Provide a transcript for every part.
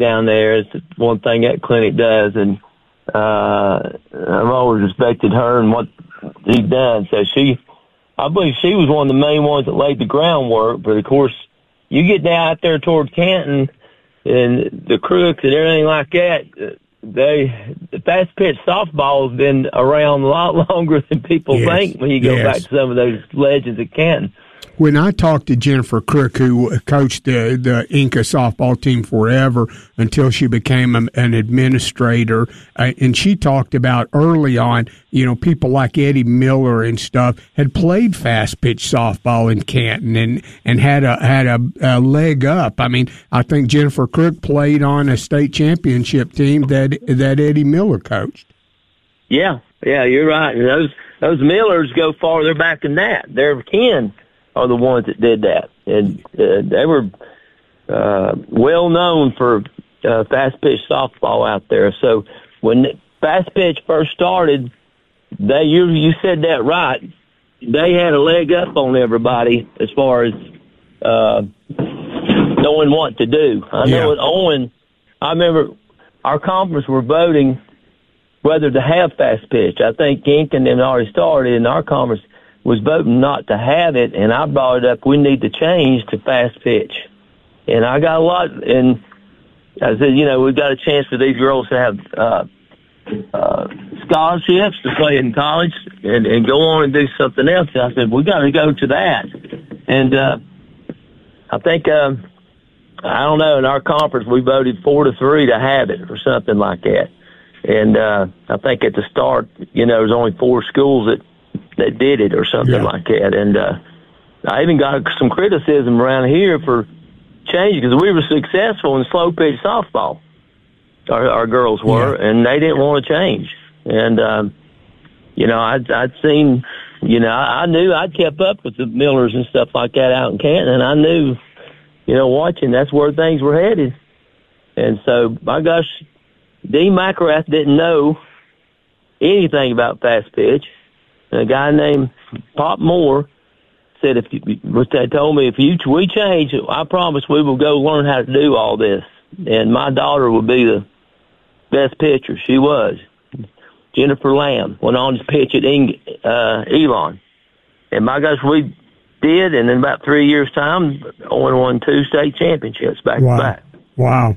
down there. It's one thing that clinic does, and I've always respected her and what she's done. So I believe she was one of the main ones that laid the groundwork. But of course, you get down out there toward Canton and the Crooks and everything like that. The fast pitch softball has been around a lot longer than people think when you go back to some of those legends at Canton. When I talked to Jennifer Crook, who coached the Inca softball team forever until she became an administrator, and she talked about early on, people like Eddie Miller and stuff had played fast pitch softball in Canton and had a leg up. I mean, I think Jennifer Crook played on a state championship team that Eddie Miller coached. Yeah, you're right. And those Millers go farther back than that. Their kin are the ones that did that, and they were well known for fast pitch softball out there. So when fast pitch first started, you said that right. They had a leg up on everybody as far as knowing what to do. I know at Owen, I remember our conference were voting whether to have fast pitch. I think Incan had already started, and our conference was voting not to have it, and I brought it up, we need to change to fast pitch. And I got a lot, and I said, we've got a chance for these girls to have scholarships to play in college and go on and do something else. And I said, we got to go to that. And I think, I don't know, in our conference we voted 4-3 to have it or something like that. And I think at the start, there was only 4 schools that did it or something like that. And I even got some criticism around here for changing because we were successful in slow pitch softball. Our girls were, and they didn't want to change. And, I'd seen, I knew I'd kept up with the Millers and stuff like that out in Canton, and I knew, watching, that's where things were headed. And so, my gosh, Dean McElrath didn't know anything about fast pitch. And a guy named Pop Moore said, told me, if we change, I promise we will go learn how to do all this. And my daughter will be the best pitcher. She was. Jennifer Lamb went on to pitch at Elon. And my gosh, we did, and in about 3 years' time, Owen won 2 state championships back to back. Wow.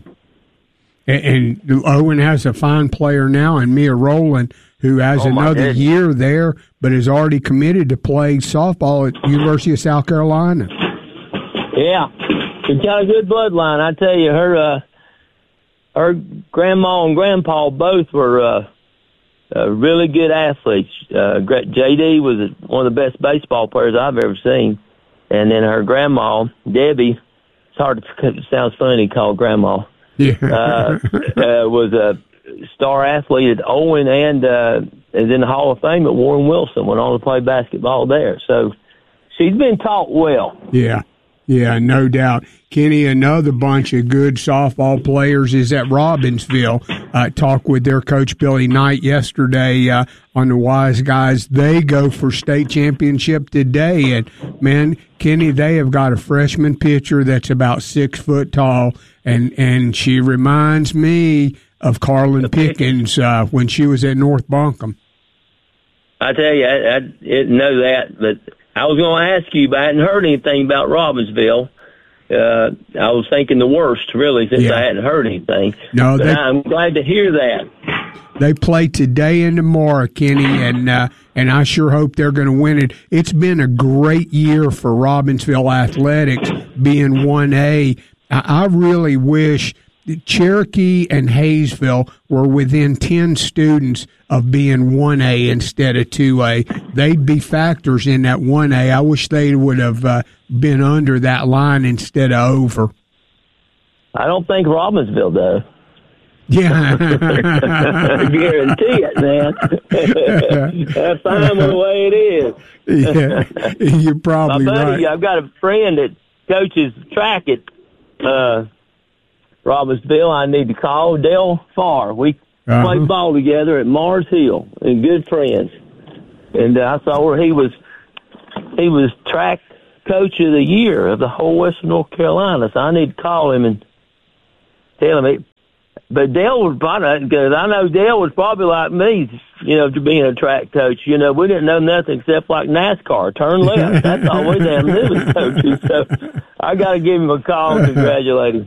And Owen has a fine player now, and Mia Rowland, who has another year there, but is already committed to play softball at University of South Carolina. Yeah, she's got a good bloodline. I tell you, her grandma and grandpa both were really good athletes. J.D. was one of the best baseball players I've ever seen. And then her grandma, Debbie, it sounds funny to call grandma, was a star athlete at Owen and is in the Hall of Fame at Warren Wilson, went on to play basketball there. So she's been taught well. Yeah, no doubt. Kenny, another bunch of good softball players is at Robbinsville. Talked with their coach, Billy Knight, yesterday on the Wise Guys. They go for state championship today. And, man, Kenny, they have got a freshman pitcher that's about 6 foot tall, and she reminds me of Carlin Pickens when she was at North Buncombe. I tell you, I didn't know that, but I was going to ask you, but I hadn't heard anything about Robbinsville. I was thinking the worst, really, since I hadn't heard anything. No, but I'm glad to hear that. They play today and tomorrow, Kenny, and I sure hope they're going to win it. It's been a great year for Robbinsville athletics, being 1A. I really wish Cherokee and Hayesville were within 10 students of being 1A instead of 2A. They'd be factors in that 1A. I wish they would have been under that line instead of over. I don't think Robbinsville does. Yeah. I guarantee it, man. That's fine with the way it is. Yeah, you're probably right. I've got a friend that coaches track at Robbinsville. I need to call Dale Farr. We played ball together at Mars Hill, and good friends. And I saw where he was track coach of the year of the whole Western North Carolina. So I need to call him and tell him But Dale was probably, because I know Dale was probably like me, to being a track coach. We didn't know nothing except like NASCAR, turn left. That's all we damn knew as coaches. So I got to give him a call and congratulate him.